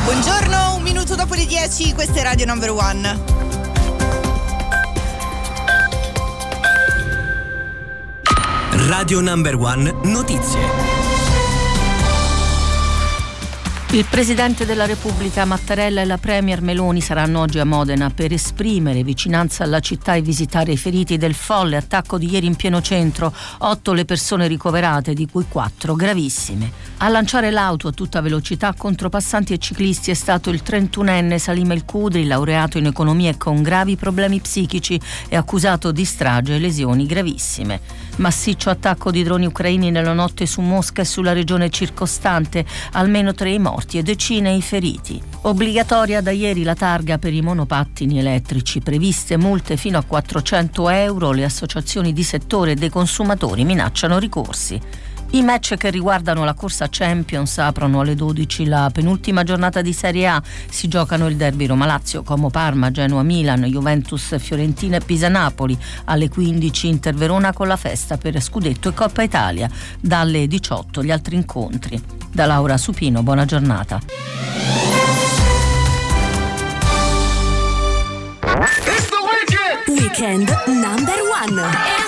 Buongiorno, 1 minuto dopo le 10, questa è Radio Number One. Radio Number One Notizie. Il Presidente della Repubblica Mattarella e la Premier Meloni saranno oggi a Modena per esprimere vicinanza alla città e visitare i feriti del folle attacco di ieri in pieno centro. 8 le persone ricoverate, di cui 4 gravissime. A lanciare l'auto a tutta velocità contro passanti e ciclisti è stato il 31enne Salim El Kudri, laureato in economia e con gravi problemi psichici e accusato di strage e lesioni gravissime. Massiccio attacco di droni ucraini nella notte su Mosca e sulla regione circostante, almeno 3 i morti e decine i feriti. Obbligatoria da ieri la targa per i monopattini elettrici, previste multe fino a 400 euro, le associazioni di settore e dei consumatori minacciano ricorsi. I match che riguardano la corsa Champions aprono alle 12 la penultima giornata di Serie A. Si giocano il derby Roma-Lazio, Como-Parma, Genoa-Milan, Juventus-Fiorentina e Pisa-Napoli. Alle 15 Inter-Verona con la festa per Scudetto e Coppa Italia. Dalle 18 gli altri incontri. Da Laura Supino, buona giornata. Weekend Number One.